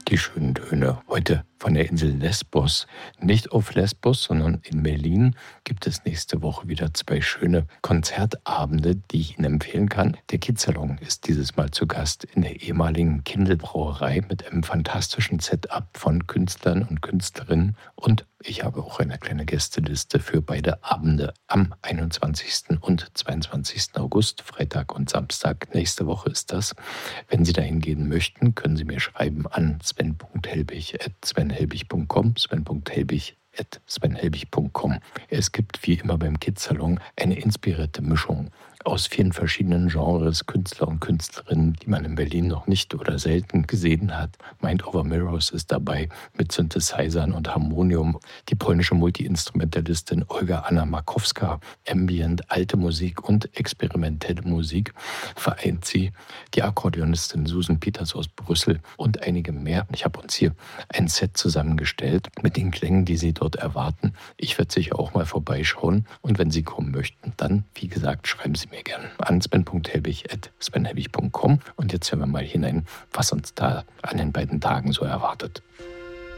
Die schönen Töne heute von der Insel Lesbos. Nicht auf Lesbos, sondern in Berlin gibt es nächste Woche wieder 2 schöne Konzertabende, die ich Ihnen empfehlen kann. Der Kiezsalon ist dieses Mal zu Gast in der ehemaligen Kindl-Brauerei mit einem fantastischen Setup von Künstlern und Künstlerinnen. Und ich habe auch eine kleine Gästeliste für beide Abende am 21. und 22. August, Freitag und Samstag. Nächste Woche ist das. Wenn Sie dahin gehen möchten, können Sie mir schreiben an sven.helbig@svenhelbig.com, sven.helbig@svenhelbig.com. Es gibt wie immer beim Kiezsalon eine inspirierte Mischung aus vielen verschiedenen Genres, Künstler und Künstlerinnen, die man in Berlin noch nicht oder selten gesehen hat. Mind Over Mirrors ist dabei mit Synthesizern und Harmonium. Die polnische Multiinstrumentalistin Olga Anna Markowska, Ambient, alte Musik und experimentelle Musik vereint sie. Die Akkordeonistin Susan Peters aus Brüssel und einige mehr. Ich habe uns hier ein Set zusammengestellt mit den Klängen, die Sie dort erwarten. Ich werde sicher auch mal vorbeischauen. Und wenn Sie kommen möchten, dann, wie gesagt, schreiben Sie mir gerne an sven.helbig@svenhelbig.com. Und jetzt hören wir mal hinein, was uns da an den beiden Tagen so erwartet.